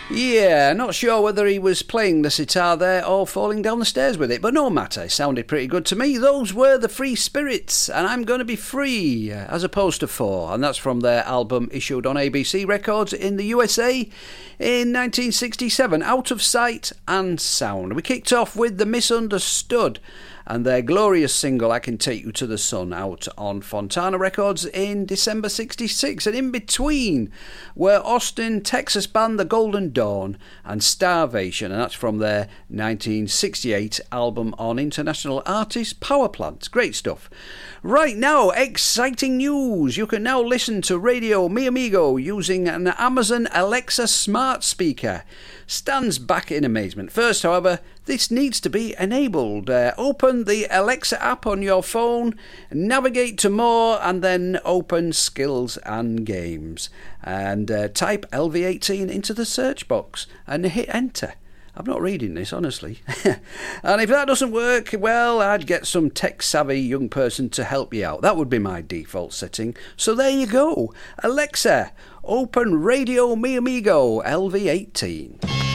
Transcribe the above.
Yeah, not sure whether he was playing the sitar there or falling down the stairs with it, but no matter, it sounded pretty good to me. Those were the Free Spirits, and I'm Gonna Be Free, as opposed to Four, and that's from their album issued on ABC Records in the USA in 1967, Out of Sight and Sound. We kicked off with The Misunderstood and their glorious single I Can Take You to the Sun, out on Fontana Records in December 66. And in between were Austin, Texas band The Golden Dawn and Starvation, and that's from their 1968 album on International Artist Power Plant. Great stuff. Right now, exciting news. You can now listen to Radio Mi Amigo using an Amazon Alexa smart speaker. Stands back in amazement. First, however, this needs to be enabled. Open the Alexa app on your phone, navigate to more, and then open Skills and Games. And type LV18 into the search box and hit enter. I'm not reading this, honestly. And if that doesn't work, well, I'd get some tech-savvy young person to help you out. That would be my default setting. So there you go. Alexa, open Radio Mi Amigo LV18.